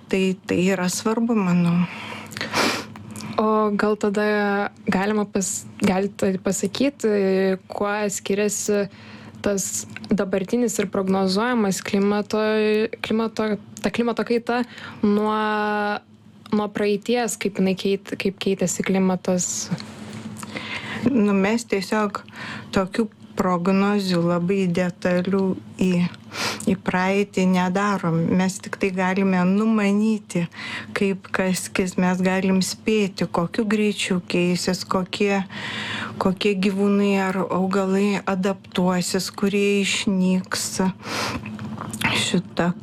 Tai yra svarbu, manau. O gal tada galite pasakyti, kuo skiriasi tas dabartinis ir prognozuojamas klimato kaita nuo praeities, kaip keitėsi klimatas? Mes tiesiog tokių prognozių labai detalių į praeitį nedarom. Mes tik tai galime numanyti, kaip kas, mes galim spėti, kokiu greičiu keisis, kokie gyvūnai ar augalai adaptuosis, kurie išnyks. Šitą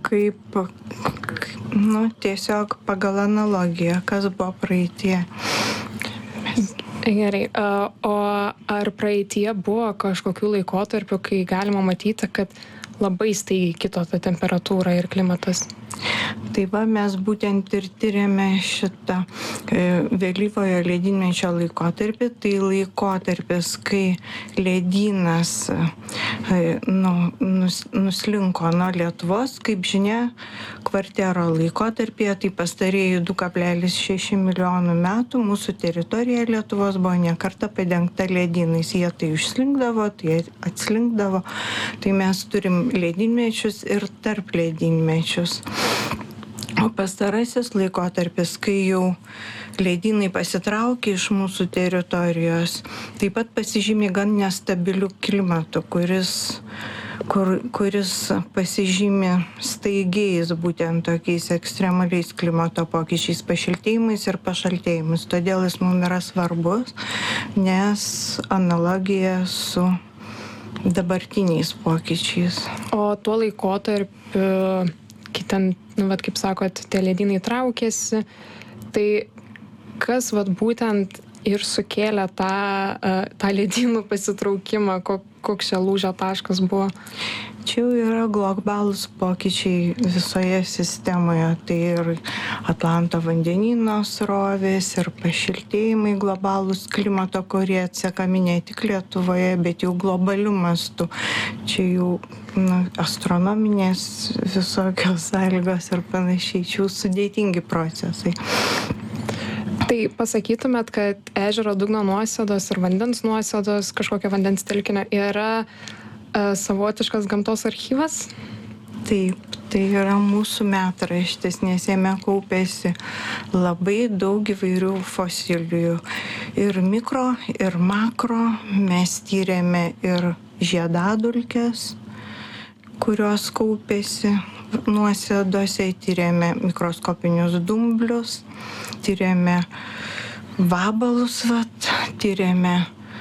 tiesiog pagal analogiją, kas buvo praeitie. Gerai, o ar praeitie buvo kažkokių laikotarpių, kai galima matyti, kad labai staigiai kito ta temperatūra ir klimatas? Tai mes būtent ir tyrėme šitą vėlyvojo ledynmečio laikotarpį. Tai laikotarpis, kai ledynas nuslinko nuo Lietuvos, kaip žinia, kvartero laikotarpyje, tai pastarėjai 2,6 milijonų metų mūsų teritorija Lietuvos buvo ne kartą padengta ledynais. Jie tai užslinkdavo, tai atslinkdavo. Tai mes turim ledynmečius ir tarp ledynmečius. O pastarasis laikotarpis, kai jau ledynai pasitraukė iš mūsų teritorijos, taip pat pasižymi gan nestabiliu klimatu, kuris pasižymi staigiais būtent tokiais ekstremaliais klimato pokyčiais, pašiltėjimais ir pašaltėjimais. Todėl jis mums yra svarbus, nes analogija su dabartiniais pokyčiais. O tuo laikotarpiu, ten, kaip sakot, tie ledynai traukėsi, tai kas būtent ir sukėlė tą ledynų pasitraukimą, koks čia lūžio taškas buvo? Čia jau yra globalūs pokyčiai visoje sistemoje, tai ir Atlanto vandenyno srovės, ir pašiltėjimai globalūs klimato, kurie atsekami ne tik Lietuvoje, bet jau globaliu mastu. Čia jau astronominės visokios sąlygos ir panašiai, čia jau sudėtingi procesai. Tai pasakytumėt, kad ežero dugno nuosėdos ir vandens nuosėdos, kažkokio vandens telkinio yra savotiškas gamtos archyvas? Taip, tai yra mūsų metraštis, nes jame kaupėsi labai daug įvairių fosilijų. Ir mikro, ir makro. Mes tyrėme ir žiedadulkes, kurios kaupėsi nuosėdose, tyrėme mikroskopinius dumblius, tyrėme vabalus, tyrėme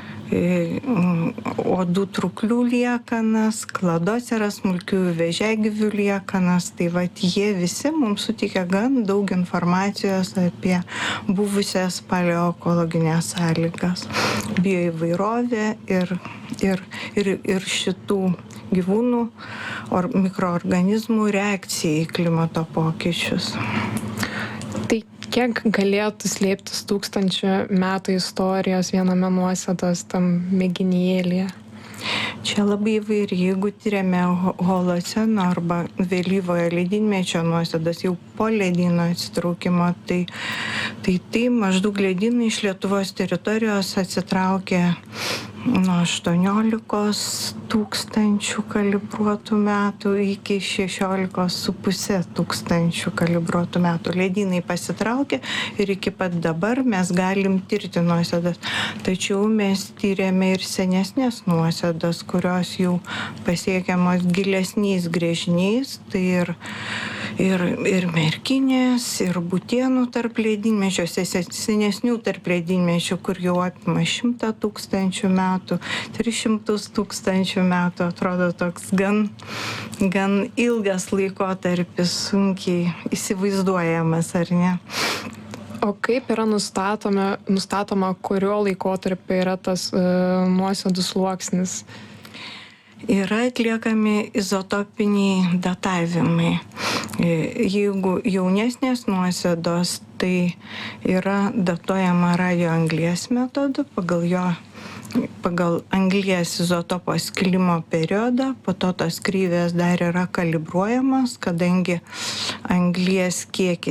uodų trūklių liekanas, kladoceras, smulkiųjų vėžiagyvių liekanas. Tai jie visi mums suteikė gan daug informacijos apie buvusias paleoekologinės sąlygas, bioįvairovę ir šitų gyvūnų mikroorganizmų reakciją į klimato pokyčius. Kiek galėtų slėptis 1000 metų istorijos viename nuosėdos tam mėginėlyje? Čia labai įvairi. Jeigu tyrėme holoceno arba vėlyvojo ledynmečio nuosėdas jau po ledyno atsitraukimo, tai maždaug ledynai iš Lietuvos teritorijos atsitraukė nuo 18 tūkstančių kalibruotų metų iki 16,5 tūkstančių kalibruotų metų. Ledynai pasitraukė ir iki pat dabar mes galim tirti nuosėdas. Tačiau mes tyrėme ir senesnės nuosėdas, kurios jau pasiekiamos gilesniais gręžiniais. Tai ir Merkinės, ir Butienų tarp ledynmečio, senesnių tarp ledynmečių, kur jau apima 100 tūkstančių metų, 300 tūkstančių metų. Atrodo toks gan ilgas laikotarpis, sunkiai įsivaizduojamas, ar ne? O kaip yra nustatoma, kurio laikotarpio yra tas nuosėdų sluoksnis? Yra atliekami izotopiniai datavimai. Jeigu jaunesnės nuosėdos, tai yra datuojama radioanglies metodu pagal anglies izotopo skilimo periodą. Po to tos kreivės dar yra kalibruojamos, kadangi anglies kiekis